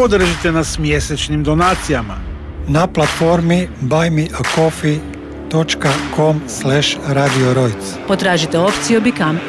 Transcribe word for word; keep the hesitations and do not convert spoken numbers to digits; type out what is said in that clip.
Podržite nas mjesečnim donacijama na platformi buymeacoffee dot com slash radio rojc. Potražite opciju Become